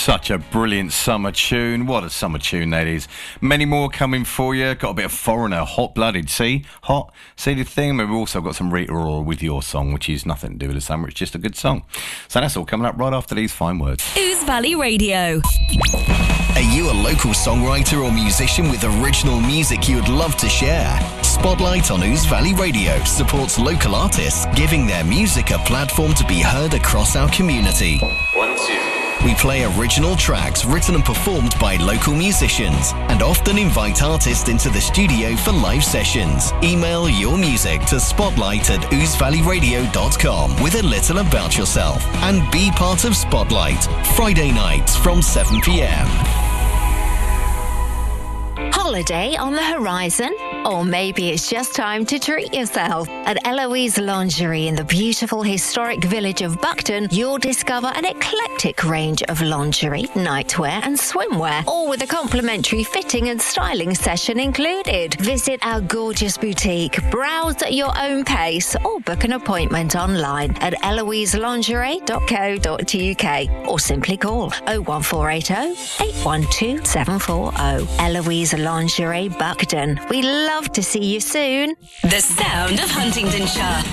Such a brilliant summer tune. What a summer tune that is. Many more coming for you. Got a bit of Foreigner, hot-blooded. See? Hot. See the thing? We've also got some Rita Ora with Your Song, which is nothing to do with the summer. It's just a good song. So that's all coming up right after these fine words. Ouse Valley Radio. Are you a local songwriter or musician with original music you would love to share? Spotlight on Ouse Valley Radio supports local artists, giving their music a platform to be heard across our community. 1, 2. We play original tracks written and performed by local musicians and often invite artists into the studio for live sessions. Email your music to spotlight@ousevalleyradio.com with a little about yourself and be part of Spotlight, Friday nights from 7 p.m. Holiday on the horizon? Or maybe it's just time to treat yourself. At Eloise Lingerie in the beautiful historic village of Buckton, you'll discover an eclectic range of lingerie, nightwear and swimwear, all with a complimentary fitting and styling session included. Visit our gorgeous boutique, browse at your own pace, or book an appointment online at eloiselingerie.co.uk or simply call 01480 812 740. Eloise Lingerie Buckton. We love to see you soon. The sound of Huntingdonshire.